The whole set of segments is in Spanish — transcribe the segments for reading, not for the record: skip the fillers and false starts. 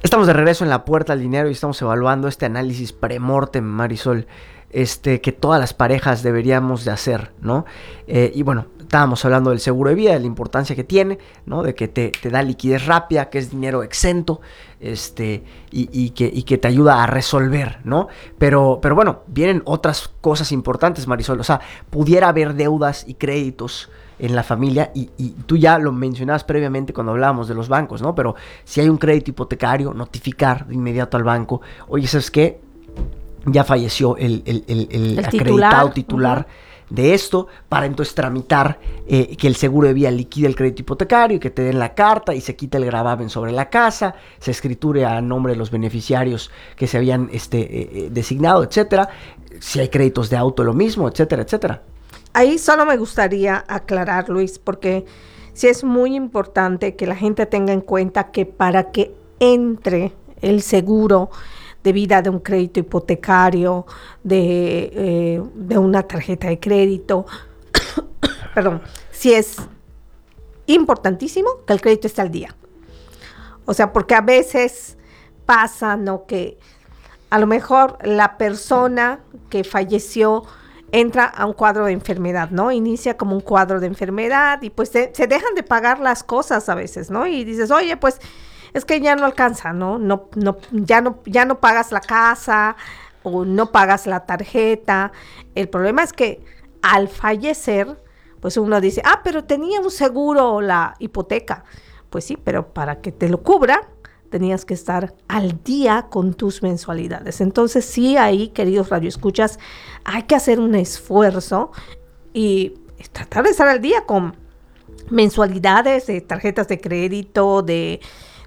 Estamos de regreso en La Puerta al Dinero y estamos evaluando este análisis pre-mortem, Marisol, que todas las parejas deberíamos de hacer, ¿no? Y bueno, estábamos hablando del seguro de vida, de la importancia que tiene, ¿no? De que te da liquidez rápida, que es dinero exento, y que te ayuda a resolver, ¿no? Pero bueno, vienen otras cosas importantes, Marisol. O sea, pudiera haber deudas y créditos en la familia, y tú ya lo mencionabas previamente cuando hablábamos de los bancos, ¿no? Pero si hay un crédito hipotecario, notificar de inmediato al banco, oye, ¿sabes qué? Ya falleció el acreditado titular de esto, para entonces tramitar que el seguro de vida liquide el crédito hipotecario y que te den la carta y se quite el gravamen sobre la casa, se escriture a nombre de los beneficiarios que se habían designado, etcétera. Si hay créditos de auto, lo mismo, etcétera, etcétera. Ahí solo me gustaría aclarar, Luis, porque sí es muy importante que la gente tenga en cuenta que para que entre el seguro de vida de un crédito hipotecario, de una tarjeta de crédito, perdón, sí es importantísimo que el crédito esté al día. O sea, porque a veces pasa, ¿no?, que a lo mejor la persona que falleció entra a un cuadro de enfermedad, ¿no? Inicia como un cuadro de enfermedad y pues se dejan de pagar las cosas a veces, ¿no? Y dices, oye, pues es que ya no alcanza, ¿no? Ya no pagas la casa o no pagas la tarjeta. El problema es que al fallecer, pues uno dice, pero tenía un seguro la hipoteca. Pues sí, pero para que te lo cubra, tenías que estar al día con tus mensualidades. Entonces sí, ahí, queridos radioescuchas, hay que hacer un esfuerzo y tratar de estar al día con mensualidades de tarjetas de crédito, de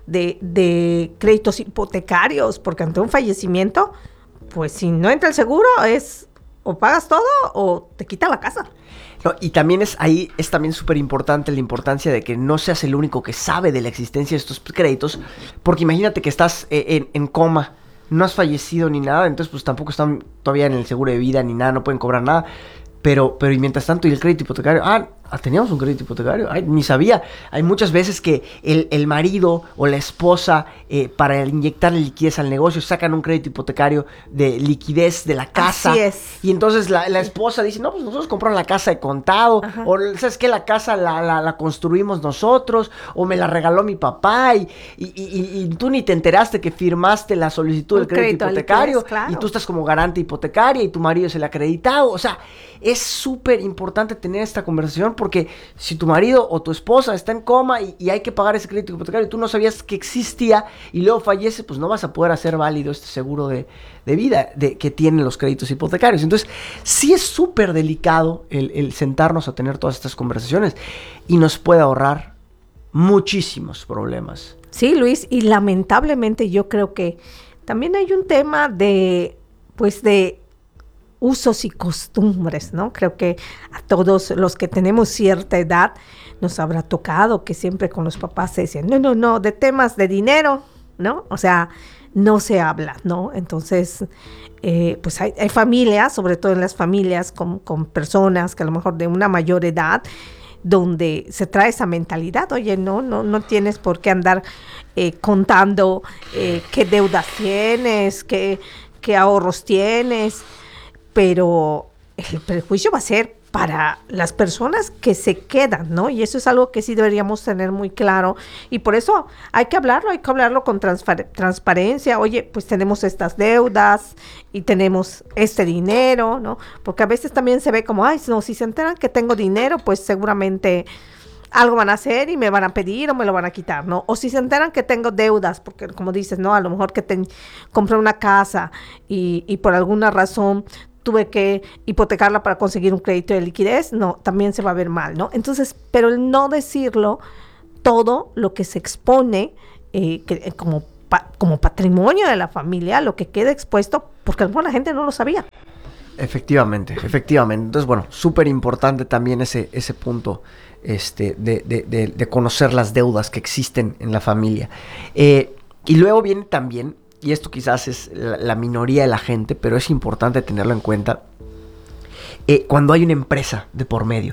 créditos hipotecarios, porque ante un fallecimiento, pues si no entra el seguro, es o pagas todo o te quitan la casa. No, y también ahí es también súper importante la importancia de que no seas el único que sabe de la existencia de estos créditos, porque imagínate que estás en coma, no has fallecido ni nada, entonces pues tampoco están todavía en el seguro de vida ni nada, no pueden cobrar nada, pero y mientras tanto, y el crédito hipotecario, teníamos un crédito hipotecario, ni sabía. Hay muchas veces que el marido o la esposa, para inyectarle liquidez al negocio, sacan un crédito hipotecario de liquidez de la casa. Así es. Y entonces la esposa dice, no, pues nosotros compramos la casa de contado, ajá, o ¿sabes qué? La casa la construimos nosotros, o me la regaló mi papá, y tú ni te enteraste que firmaste la solicitud del crédito hipotecario, liquidez, claro, y tú estás como garante hipotecaria, y tu marido es el acreditado. O sea, es súper importante tener esta conversación, porque si tu marido o tu esposa está en coma y hay que pagar ese crédito hipotecario y tú no sabías que existía y luego fallece, pues no vas a poder hacer válido este seguro de vida que tienen los créditos hipotecarios. Entonces, sí es súper delicado el sentarnos a tener todas estas conversaciones y nos puede ahorrar muchísimos problemas. Sí, Luis, y lamentablemente yo creo que también hay un tema de usos y costumbres, ¿no? Creo que a todos los que tenemos cierta edad nos habrá tocado que siempre con los papás se decían, no, de temas de dinero, ¿no? O sea, no se habla, ¿no? Entonces, pues hay familias, sobre todo en las familias con personas que a lo mejor de una mayor edad, donde se trae esa mentalidad, oye, no tienes por qué andar contando qué deudas tienes, qué ahorros tienes, pero el perjuicio va a ser para las personas que se quedan, ¿no? Y eso es algo que sí deberíamos tener muy claro, y por eso hay que hablarlo con transparencia. Oye, pues tenemos estas deudas y tenemos este dinero, ¿no? Porque a veces también se ve como, no, si se enteran que tengo dinero, pues seguramente algo van a hacer y me van a pedir o me lo van a quitar, ¿no? O si se enteran que tengo deudas, porque como dices, ¿no? A lo mejor que compré una casa y por alguna razón tuve que hipotecarla para conseguir un crédito de liquidez, no, también se va a ver mal, ¿no? Entonces, pero el no decirlo, todo lo que se expone como patrimonio de la familia, lo que queda expuesto, porque a lo mejor la gente no lo sabía. Efectivamente. Entonces, bueno, súper importante también ese punto de conocer las deudas que existen en la familia. Y luego viene también, y esto quizás es la minoría de la gente, pero es importante tenerlo en cuenta, cuando hay una empresa de por medio,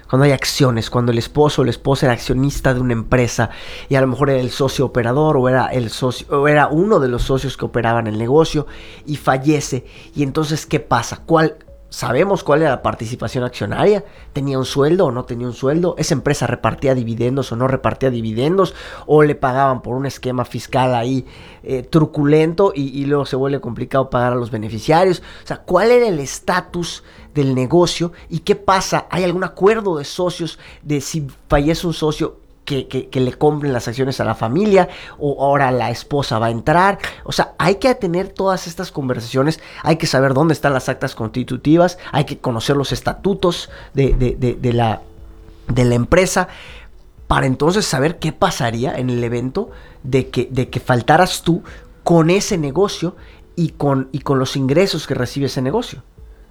Cuando hay acciones, cuando el esposo o la esposa era accionista de una empresa y a lo mejor era el socio operador o era el socio o era uno de los socios que operaban el negocio y fallece. Y entonces, ¿qué pasa? ¿Sabemos cuál era la participación accionaria? ¿Tenía un sueldo o no tenía un sueldo? ¿Esa empresa repartía dividendos o no repartía dividendos? ¿O le pagaban por un esquema fiscal ahí truculento y luego se vuelve complicado pagar a los beneficiarios? O sea, ¿cuál era el estatus del negocio? ¿Y qué pasa? ¿Hay algún acuerdo de socios de si fallece un socio que le compren las acciones a la familia o ahora la esposa va a entrar? O sea, hay que tener todas estas conversaciones, hay que saber dónde están las actas constitutivas, hay que conocer los estatutos de la empresa para entonces saber qué pasaría en el evento de que faltaras tú con ese negocio y con los ingresos que recibe ese negocio.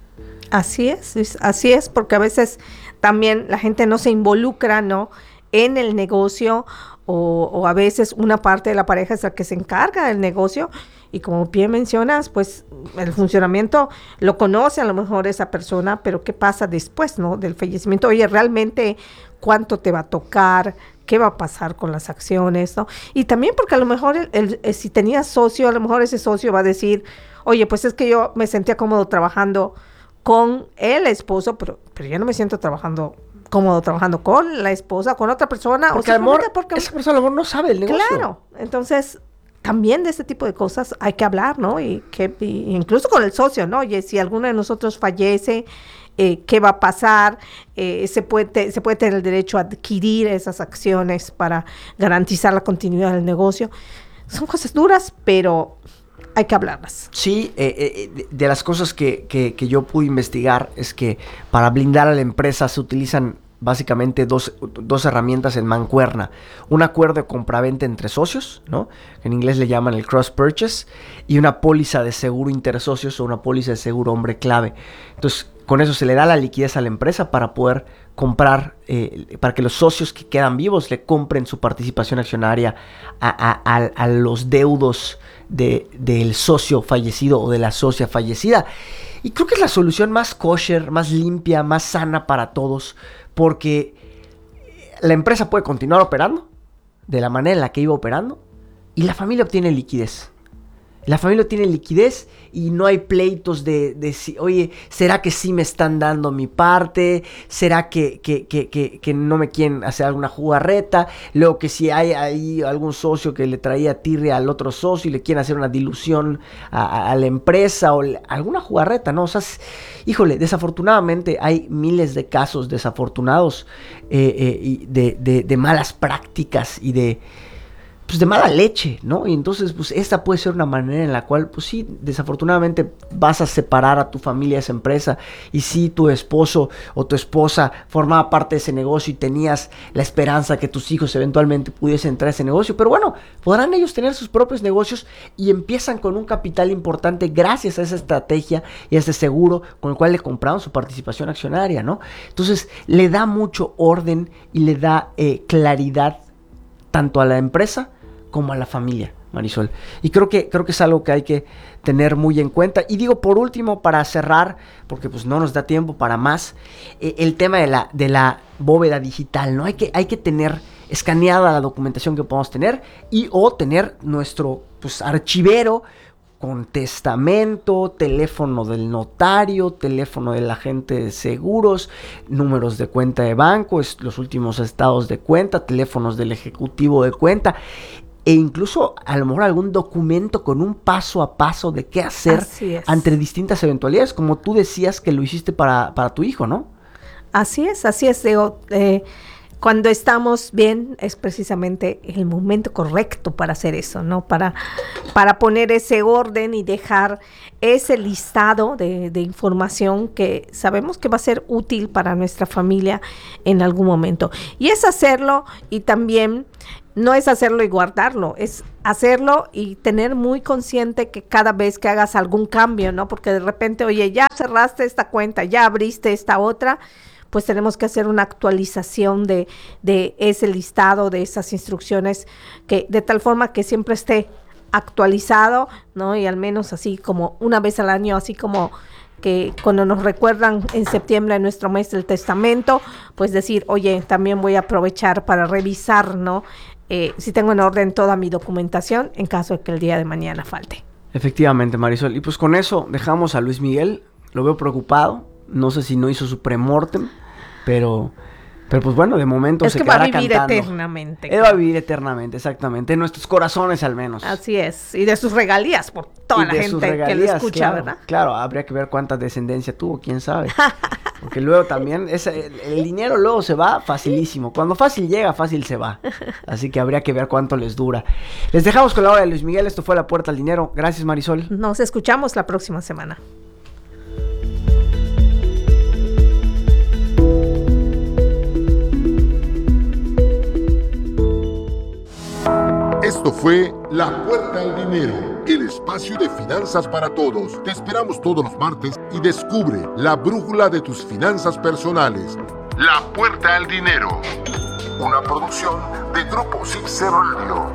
Así es, porque a veces también la gente no se involucra, ¿no?, en el negocio o a veces una parte de la pareja es la que se encarga del negocio y como bien mencionas, pues el funcionamiento lo conoce a lo mejor esa persona, pero ¿qué pasa después, no?, del fallecimiento? Oye, ¿realmente cuánto te va a tocar? ¿Qué va a pasar con las acciones, no? Y también porque a lo mejor si tenías socio, a lo mejor ese socio va a decir, oye, pues es que yo me sentía cómodo trabajando con el esposo, pero ya no me siento cómodo trabajando con la esposa, con otra persona. Porque, esa persona a lo mejor no sabe el negocio. Claro, entonces también de este tipo de cosas hay que hablar, ¿no? Y incluso con el socio, ¿no? Oye, si alguno de nosotros fallece, ¿qué va a pasar? Se puede tener el derecho a adquirir esas acciones para garantizar la continuidad del negocio. Son cosas duras, pero hay que hablarlas. Sí, de las cosas que yo pude investigar es que para blindar a la empresa se utilizan básicamente dos herramientas en mancuerna. Un acuerdo de compraventa entre socios, ¿no?, que en inglés le llaman el cross purchase, y una póliza de seguro intersocios o una póliza de seguro hombre clave. Entonces, con eso se le da la liquidez a la empresa para poder comprar, para que los socios que quedan vivos le compren su participación accionaria a los deudos del socio fallecido o de la socia fallecida. Y creo que es la solución más kosher, más limpia, más sana para todos, porque la empresa puede continuar operando de la manera en la que iba operando y la familia obtiene liquidez. La familia tiene liquidez y no hay pleitos de si, oye, ¿será que sí me están dando mi parte? ¿Será que no me quieren hacer alguna jugarreta? Luego que si hay ahí algún socio que le traía tirria al otro socio y le quieren hacer una dilución a la empresa o alguna jugarreta, ¿no? O sea, híjole, desafortunadamente hay miles de casos desafortunados y de malas prácticas y de mala leche, ¿no? Y entonces, pues, esta puede ser una manera en la cual, pues sí, desafortunadamente vas a separar a tu familia de esa empresa. Y si tu esposo o tu esposa formaba parte de ese negocio y tenías la esperanza que tus hijos eventualmente pudiesen entrar a ese negocio, pero bueno, podrán ellos tener sus propios negocios y empiezan con un capital importante gracias a esa estrategia y a ese seguro con el cual le compraron su participación accionaria, ¿no? Entonces, le da mucho orden y le da claridad tanto a la empresa como a la familia, Marisol. Y creo que es algo que hay que tener muy en cuenta. Y digo, por último, para cerrar, porque pues no nos da tiempo para más, el tema de la bóveda digital, ¿no? Hay que tener escaneada la documentación que podamos tener y o tener nuestro archivero con testamento, teléfono del notario, teléfono del agente de seguros, números de cuenta de banco, los últimos estados de cuenta, teléfonos del ejecutivo de cuenta, e incluso a lo mejor algún documento con un paso a paso de qué hacer ante distintas eventualidades, como tú decías que lo hiciste para tu hijo, ¿no? Así es, digo, cuando estamos bien es precisamente el momento correcto para hacer eso, ¿no? Para poner ese orden y dejar ese listado de información que sabemos que va a ser útil para nuestra familia en algún momento. Y es hacerlo y también no es hacerlo y guardarlo, es hacerlo y tener muy consciente que cada vez que hagas algún cambio, ¿no? Porque de repente, oye, ya cerraste esta cuenta, ya abriste esta otra, pues tenemos que hacer una actualización de ese listado, de esas instrucciones, que de tal forma que siempre esté actualizado, ¿no? Y al menos así como una vez al año, así como que cuando nos recuerdan en septiembre nuestro mes del testamento, pues decir, oye, también voy a aprovechar para revisar, ¿no? Si tengo en orden toda mi documentación en caso de que el día de mañana falte. Efectivamente, Marisol. Y pues con eso dejamos a Luis Miguel. Lo veo preocupado. No sé si no hizo su premortem, pero pues bueno, de momento es se que quedará va a vivir cantando. eternamente. Él va a vivir eternamente, exactamente. En nuestros corazones al menos. Así es. Y de sus regalías por toda la gente que lo escucha, claro, ¿verdad? Claro, habría que ver cuánta descendencia tuvo, quién sabe. Porque luego también, el dinero luego se va facilísimo. Cuando fácil llega, fácil se va. Así que habría que ver cuánto les dura. Les dejamos con la hora de Luis Miguel. Esto fue La Puerta al Dinero. Gracias, Marisol. Nos escuchamos la próxima semana. Esto fue La Puerta al Dinero, el espacio de finanzas para todos. Te esperamos todos los martes y descubre la brújula de tus finanzas personales. La Puerta al Dinero, una producción de Grupo Cipse Radio.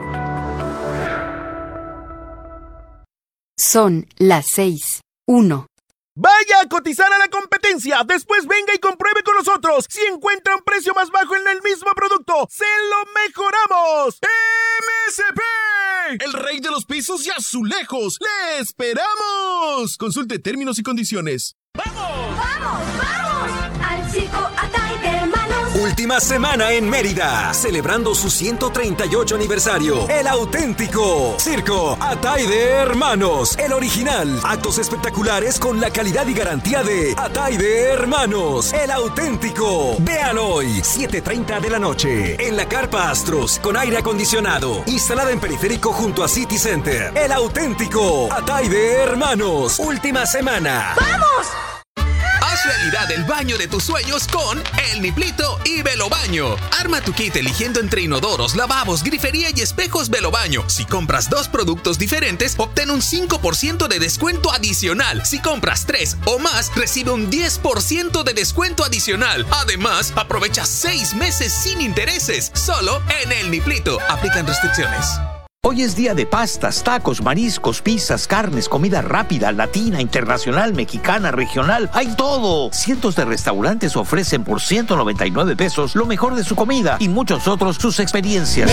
Son las 6:01. Vaya a cotizar a la competencia, después venga y compruebe con nosotros. Si encuentra un precio más bajo en el mismo producto, ¡se lo mejoramos! MSP, el rey de los pisos y azulejos. ¡Le esperamos! Consulte términos y condiciones. ¡Vamos! ¡Vamos! ¡Vamos! Al circo Atay de Hermanos. Última semana en Mérida, celebrando su 138 aniversario. El auténtico Circo Atay de Hermanos, el original. Actos espectaculares con la calidad y garantía de Atay de Hermanos, el auténtico. Vean hoy, 7:30 de la noche, en la Carpa Astros, con aire acondicionado, instalada en periférico junto a City Center. El auténtico Atay de Hermanos, última semana. ¡Vamos! Haz realidad el baño de tus sueños con El Niplito y Velobaño. Arma tu kit eligiendo entre inodoros, lavabos, grifería y espejos Velobaño. Si compras 2 productos diferentes, obtén un 5% de descuento adicional. Si compras 3 o más, recibe un 10% de descuento adicional. Además, aprovecha 6 meses sin intereses, solo en El Niplito. Aplican restricciones. Hoy es día de pastas, tacos, mariscos, pizzas, carnes, comida rápida, latina, internacional, mexicana, regional. ¡Hay todo! Cientos de restaurantes ofrecen por 199 pesos lo mejor de su comida y muchos otros sus experiencias.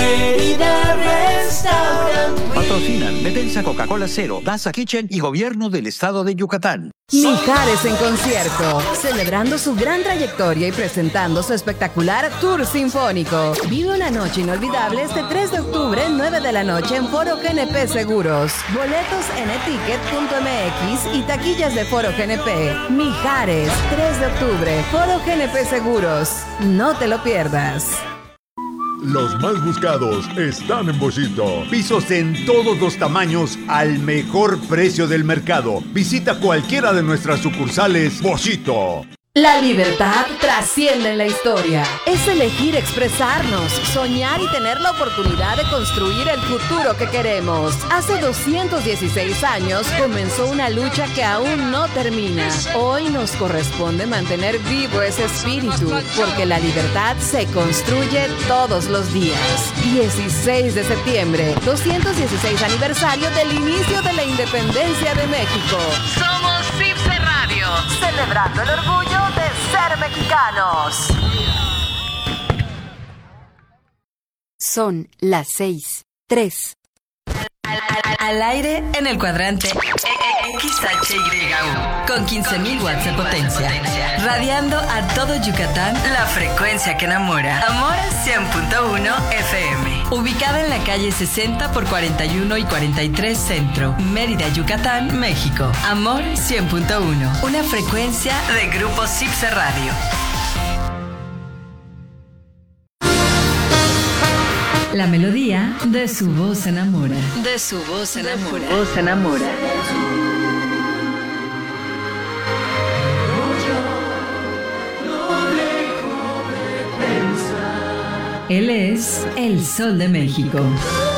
Patrocinan Defensa Coca-Cola Cero, Daza Kitchen y Gobierno del Estado de Yucatán. Mijares en concierto, celebrando su gran trayectoria y presentando su espectacular tour sinfónico. Vive una noche inolvidable este 3 de octubre, 9 de la noche en Foro GNP Seguros. Boletos en eticket.mx y taquillas de Foro GNP. Mijares, 3 de octubre, Foro GNP Seguros. No te lo pierdas. Los más buscados están en Boschito. Pisos en todos los tamaños al mejor precio del mercado. Visita cualquiera de nuestras sucursales Boschito. La libertad trasciende en la historia. Es elegir expresarnos, soñar y tener la oportunidad de construir el futuro que queremos. Hace 216 años comenzó una lucha que aún no termina. Hoy nos corresponde mantener vivo ese espíritu, porque la libertad se construye todos los días. 16 de septiembre, 216 aniversario del inicio de la independencia de México. Somos Cipse Radio, celebrando el orgullo de ser mexicanos. Son las 6:03. Al aire en el cuadrante XHYU con 15.000 watts de potencia, radiando a todo Yucatán la frecuencia que enamora. Amor 100.1 FM, ubicada en la calle 60 por 41 y 43 Centro, Mérida, Yucatán, México. Amor 100.1, una frecuencia de Grupo Cipse Radio. La melodía de su voz enamora. De su voz enamora. De su voz enamora. Él es el Sol de México.